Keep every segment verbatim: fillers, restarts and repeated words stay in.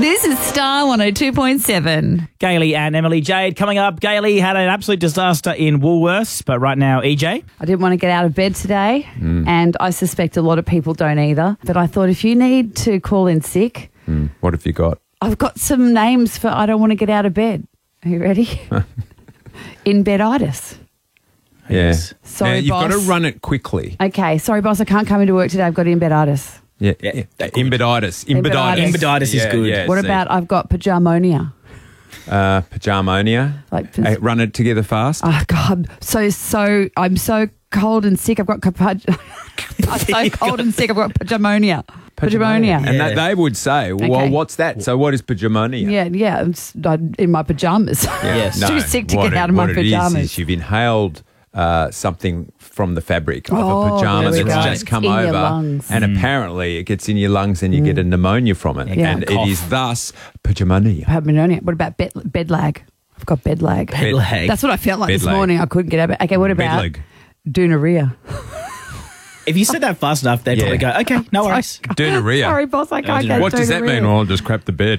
This is Star one oh two point seven. Gailey and Emily Jade coming up. Gailey had an absolute disaster in Woolworths, but right now, E J. I didn't want to get out of bed today, mm. and I suspect a lot of people don't either. But I thought if you need to call in sick... Mm. What have you got? I've got some names for I don't want to get out of bed. Are you ready? In beditis. Yeah. Sorry, now, you've boss. got to run it quickly. Okay. Sorry, boss. I can't come into work today. I've got in beditis. Yeah. yeah. yeah. Imbeditis. Imbeditis. Imbeditis is yeah, good. Yeah, what see. about I've got pajamonia? Uh, pajamonia. Like, hey, run it together fast. Oh, God. So, so, I'm so cold and sick. I've got capaj- I'm so cold and sick. I've got pajamonia. Pajamonia. And Yeah. they, they would say, well, Okay. what's that? So what is pajamonia? Yeah, yeah. I'm s- I'm in my pajamas. Yes. Too sick to what get it- out of my what it is, pajamas. is you've inhaled uh, something from the fabric of Oh, a pajama there we that's go. just It's come in your over, lungs. and Mm. apparently it gets in your lungs and you get a pneumonia from it, Yeah. and Cough. it is thus pajamonia. Pajamonia. What about bed, bed lag? I've got bed lag. Bed lag. That's what I felt like Bed this lag. morning. I couldn't get out of bed. Okay, what Bed about leg. doonaria? If you said that fast enough, they'd Yeah. probably go, okay, no worries. Doonaria. Sorry, boss, I can't doonaria. get What does that doonaria. mean? Well, I'll just crap the bed.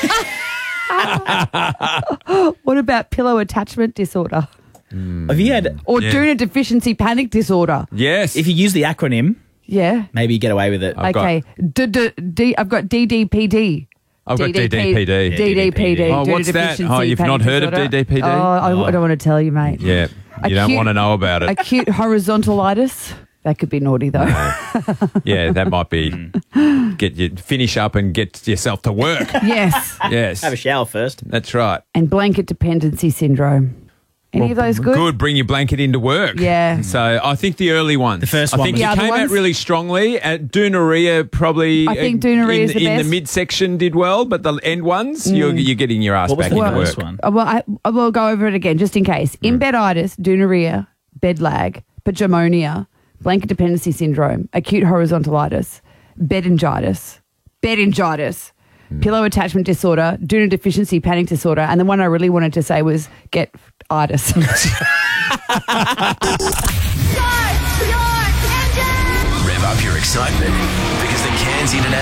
What about pillow attachment disorder? Have you had, Or Yeah. doona deficiency panic disorder? Yes. if you use the acronym, Yeah. maybe you get away with it. I've got- Okay. D- d- d- I've got D D P D. I've got D D P D. D D P D. Oh, doona what's that? deficiency Oh, you've panic not heard of disorder. D D P D? Oh, I, I don't want to tell you, mate. Yeah. You don't Acute- want to know about it. Acute horizontalitis. That could be naughty, though. Yeah, that might be get you finish up and get yourself to work. Yes. Yes. Have a shower first. That's right. And blanket dependency syndrome. Any of those good? Good. Bring your blanket into work. Yeah. So I think the early ones. The first I one think was- you The other came out ones? really strongly. At Doonaria probably. I think uh, Doonaria in, is the in best. the midsection did well, but the end ones you're, you're getting your ass What was back the into first work. one? Uh, Well, I, I will go over it again just in case. Embeditis, doonaria, bed lag, pajamonia, blanket dependency syndrome, acute horizontalitis, bedingitis, bedingitis, pillow attachment disorder, doona deficiency panic disorder, and the one I really wanted to say was get itis. Rev up your excitement because the Cairns Internet